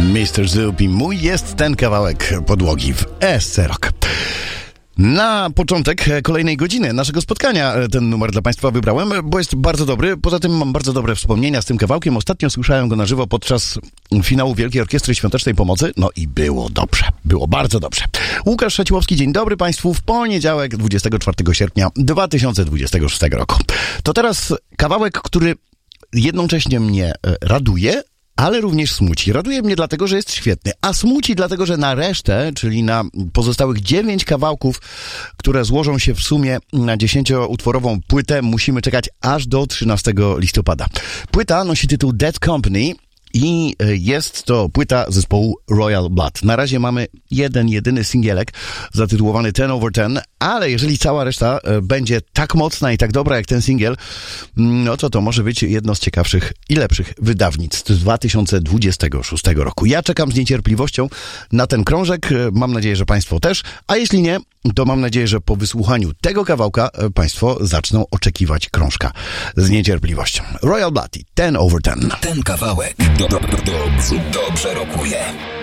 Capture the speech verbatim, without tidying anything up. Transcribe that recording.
mister Zup i mój jest ten kawałek podłogi w E S C Rock. Na początek kolejnej godziny naszego spotkania ten numer dla Państwa wybrałem, bo jest bardzo dobry. Poza tym mam bardzo dobre wspomnienia z tym kawałkiem. Ostatnio słyszałem go na żywo podczas finału Wielkiej Orkiestry Świątecznej Pomocy. No i było dobrze. Było bardzo dobrze. Łukasz Szaciłowski, dzień dobry Państwu w poniedziałek, dwudziestego czwartego sierpnia dwa tysiące dwudziestego szóstego roku. To teraz kawałek, który jednocześnie mnie raduje, ale również smuci. Raduje mnie dlatego, że jest świetny, a smuci dlatego, że na resztę, czyli na pozostałych dziewięć kawałków, które złożą się w sumie na dziesięcioutworową płytę, musimy czekać aż do trzynastego listopada. Płyta nosi tytuł Dead Company i jest to płyta zespołu Royal Blood. Na razie mamy jeden, jedyny singielek zatytułowany ten over ten, ale jeżeli cała reszta będzie tak mocna i tak dobra jak ten singiel, no to to może być jedno z ciekawszych i lepszych wydawnictw dwa tysiące dwudziestego szóstego roku. Ja czekam z niecierpliwością na ten krążek, mam nadzieję, że Państwo też, a jeśli nie, to mam nadzieję, że po wysłuchaniu tego kawałka Państwo zaczną oczekiwać krążka z niecierpliwością. Royal Blood i ten over ten. Ten kawałek do, do, do, dobrze, dobrze rokuje.